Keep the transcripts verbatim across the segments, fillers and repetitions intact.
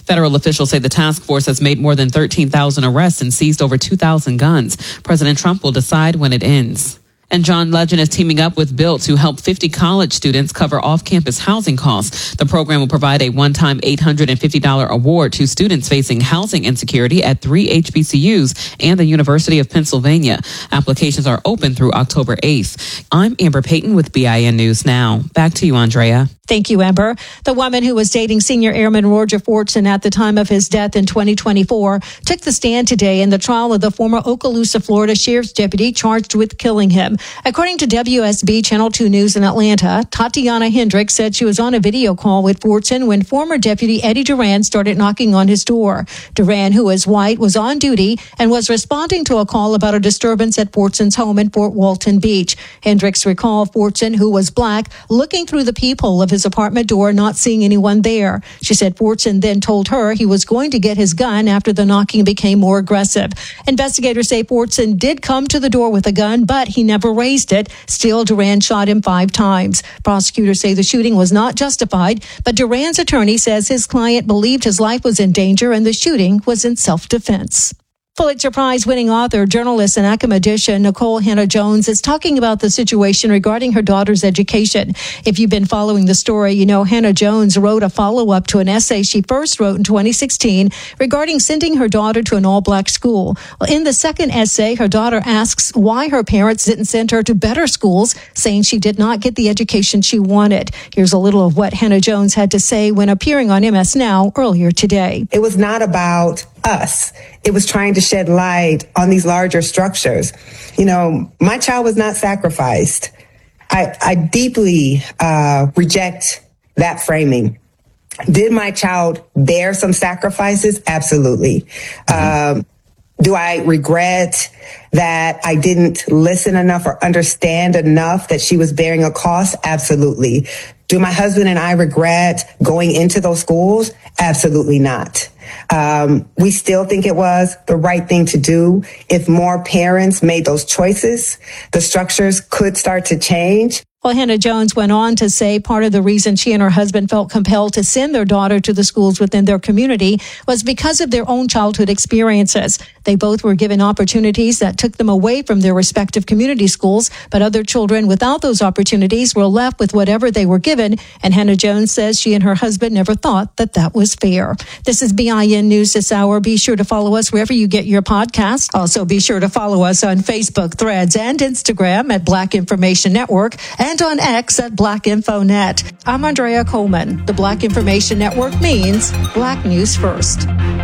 Federal officials say the task force has made more than thirteen thousand arrests and seized over two thousand guns. President Trump will decide when it ends. And John Legend is teaming up with Built to help fifty college students cover off-campus housing costs. The program will provide a one-time eight hundred fifty dollars award to students facing housing insecurity at three H B C Us and the University of Pennsylvania. Applications are open through October eighth. I'm Amber Payton with B I N News Now. Back to you, Andrea. Thank you, Amber. The woman who was dating senior airman Roger Fortson at the time of his death in twenty twenty-four took the stand today in the trial of the former Okaloosa, Florida sheriff's deputy charged with killing him. According to W S B Channel two News in Atlanta, Tatiana Hendricks said she was on a video call with Fortson when former deputy Eddie Duran started knocking on his door. Duran, who is white, was on duty and was responding to a call about a disturbance at Fortson's home in Fort Walton Beach. Hendricks recalled Fortson, who was black, looking through the peephole of his apartment door, not seeing anyone there. She said Fortson then told her he was going to get his gun after the knocking became more aggressive. Investigators say Fortson did come to the door with a gun, but he never raised it. Still, Duran shot him five times. Prosecutors say the shooting was not justified, but Duran's attorney says his client believed his life was in danger and the shooting was in self-defense. Pulitzer Prize-winning author, journalist, and academician Nicole Hannah-Jones is talking about the situation regarding her daughter's education. If you've been following the story, you know Hannah-Jones wrote a follow-up to an essay she first wrote in twenty sixteen regarding sending her daughter to an all-black school. Well, in the second essay, her daughter asks why her parents didn't send her to better schools, saying she did not get the education she wanted. Here's a little of what Hannah-Jones had to say when appearing on M S Now earlier today. It was not about us. It was trying to shed light on these larger structures. You know, my child was not sacrificed. I, I deeply uh, reject that framing. Did my child bear some sacrifices? Absolutely. Mm-hmm. Um, do I regret that I didn't listen enough or understand enough that she was bearing a cost? Absolutely. Do my husband and I regret going into those schools? Absolutely not. Um, we still think it was the right thing to do. If more parents made those choices, the structures could start to change. Well, Hannah-Jones went on to say part of the reason she and her husband felt compelled to send their daughter to the schools within their community was because of their own childhood experiences. They both were given opportunities that took them away from their respective community schools, but other children without those opportunities were left with whatever they were given, and Hannah-Jones says she and her husband never thought that that was fair. This is B I N News this hour. Be sure to follow us wherever you get your podcast. Also, be sure to follow us on Facebook, Threads, and Instagram at Black Information Network, and on X at Black Info Net. I'm Andrea Coleman. The Black Information Network means Black News First.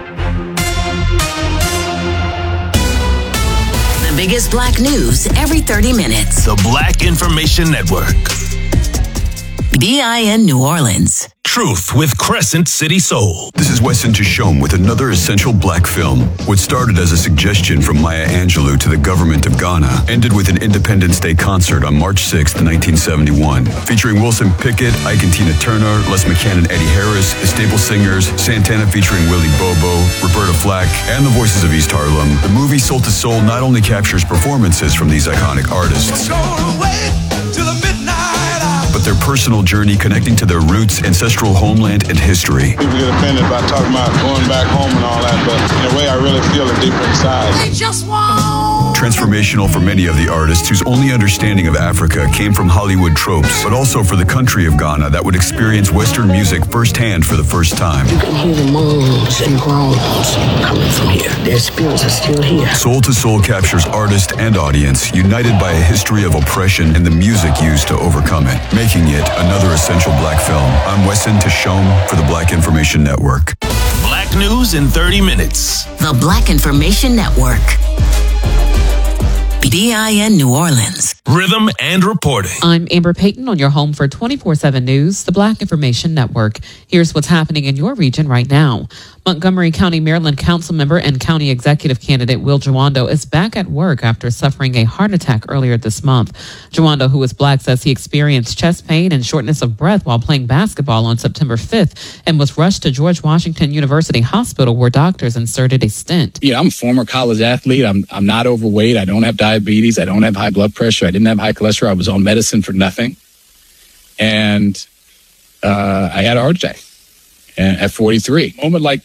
The biggest Black news every thirty minutes. The Black Information Network. B I N New Orleans. Truth with Crescent City Soul. This is Weston Tashome with another essential Black film. What started as a suggestion from Maya Angelou to the government of Ghana ended with an Independence Day concert on March sixth, nineteen seventy-one, featuring Wilson Pickett, Ike and Tina Turner, Les McCann and Eddie Harris, Staple Singers, Santana featuring Willie Bobo, Roberta Flack, and the voices of East Harlem. The movie Soul to Soul not only captures performances from these iconic artists, but their personal journey connecting to their roots, ancestral homeland, and history. People get offended by talking about going back home and all that, but in a way I really feel it deep inside. They just want... Transformational for many of the artists whose only understanding of Africa came from Hollywood tropes, but also for the country of Ghana that would experience Western music firsthand for the first time. You can hear the moans and groans coming from here. Their spirits are still here. Soul to Soul captures artist and audience united by a history of oppression and the music used to overcome it, making it another essential Black film. I'm Weston Tashome for the Black Information Network. Black news in thirty minutes. The Black Information Network. B I N New Orleans. Rhythm and reporting. I'm Amber Payton on your home for twenty-four seven News, the Black Information Network. Here's what's happening in your region right now. Montgomery County, Maryland council member and county executive candidate Will Jawando is back at work after suffering a heart attack earlier this month. Jawando, who is Black, says he experienced chest pain and shortness of breath while playing basketball on September fifth and was rushed to George Washington University Hospital where doctors inserted a stent. Yeah, I'm a former college athlete. I'm I'm not overweight. I don't have diabetes. I don't have high blood pressure. I didn't have high cholesterol. I was on medicine for nothing. And uh, I had a heart attack at forty-three. A moment like